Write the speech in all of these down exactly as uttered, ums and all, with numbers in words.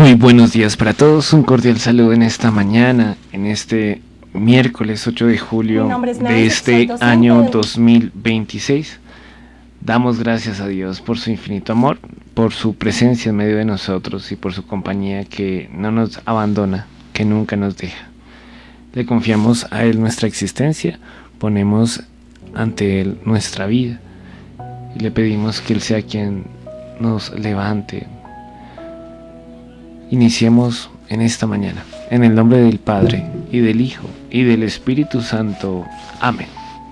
Muy buenos días para todos, un cordial saludo en esta mañana, en este miércoles ocho de julio de este año dos mil veintiséis. Damos gracias a Dios por su infinito amor, por su presencia en medio de nosotros y por su compañía que no nos abandona, que nunca nos deja. Le confiamos a Él nuestra existencia, ponemos ante Él nuestra vida y le pedimos que Él sea quien nos levante. Iniciemos en esta mañana, en el nombre del Padre, y del Hijo, y del Espíritu Santo. Amén.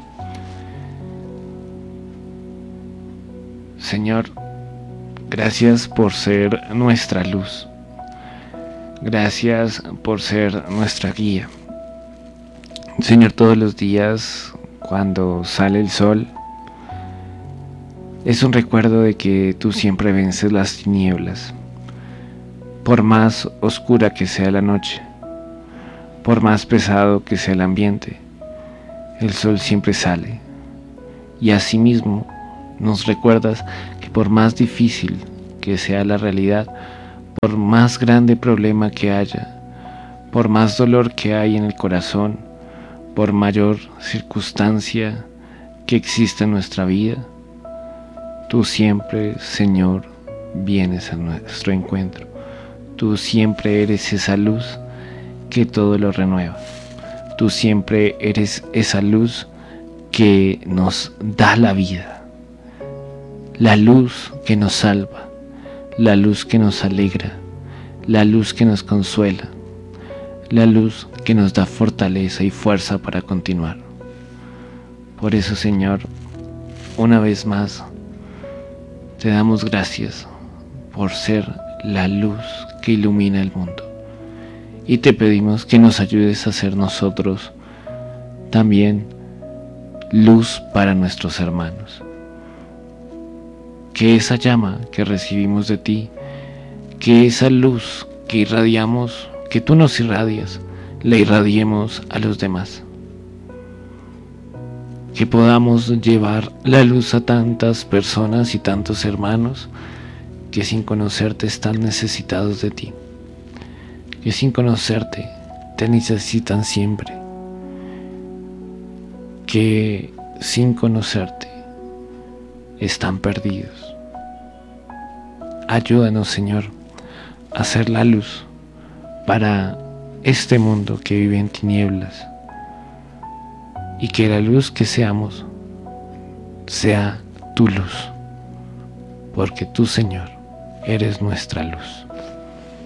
Señor, gracias por ser nuestra luz. Gracias por ser nuestra guía. Señor, todos los días, cuando sale el sol, es un recuerdo de que tú siempre vences las tinieblas. Por más oscura que sea la noche, por más pesado que sea el ambiente, el sol siempre sale. Y asimismo nos recuerdas que por más difícil que sea la realidad, por más grande problema que haya, por más dolor que hay en el corazón, por mayor circunstancia que exista en nuestra vida, tú siempre, Señor, vienes a nuestro encuentro. Tú siempre eres esa luz que todo lo renueva. Tú siempre eres esa luz que nos da la vida. La luz que nos salva. La luz que nos alegra. La luz que nos consuela. La luz que nos da fortaleza y fuerza para continuar. Por eso, Señor, una vez más, te damos gracias por ser la luz que ilumina el mundo, y te pedimos que nos ayudes a ser nosotros también luz para nuestros hermanos, que esa llama que recibimos de ti, que esa luz que irradiamos, que tú nos irradias, la irradiemos a los demás, que podamos llevar la luz a tantas personas y tantos hermanos que sin conocerte están necesitados de ti, que sin conocerte te necesitan siempre, que sin conocerte están perdidos. Ayúdanos, Señor, a ser la luz para este mundo que vive en tinieblas, y que la luz que seamos sea tu luz, porque tú, Señor, eres nuestra luz.